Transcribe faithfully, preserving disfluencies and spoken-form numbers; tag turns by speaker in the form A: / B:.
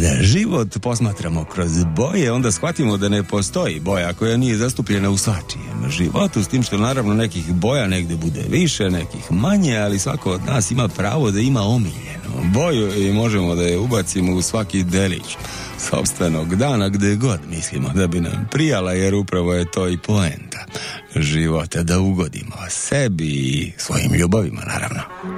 A: Kada život posmatramo kroz boje, onda shvatimo da ne postoji boja koja nije zastupljena u svačijem životu, s tim što naravno nekih boja negde bude više, nekih manje, ali svako od nas ima pravo da ima omiljenu boju i možemo da je ubacimo u svaki delić sopstvenog dana gde god mislimo da bi nam prijala, jer upravo je to i poenta života, da ugodimo sebi i svojim ljubavima, naravno.